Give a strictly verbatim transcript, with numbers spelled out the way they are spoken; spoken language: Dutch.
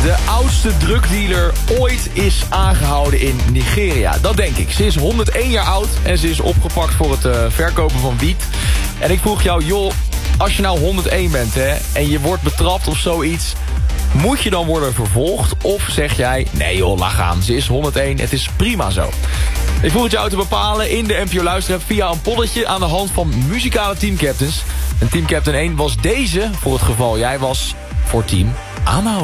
de oudste drugdealer ooit is aangehouden in Nigeria. Dat denk ik. Ze is honderdéén jaar oud en ze is opgepakt voor het uh, verkopen van wiet. En ik vroeg jou, joh, als je nou honderdéén bent hè, en je wordt betrapt of zoiets, moet je dan worden vervolgd? Of zeg jij, nee joh, laat gaan. Ze is honderdéén, het is prima zo. Ik vroeg het jou te bepalen in de N P O Luisterapp via een polletje aan de hand van muzikale teamcaptains. En teamcaptain één was deze, voor het geval jij was, voor team aanhouden.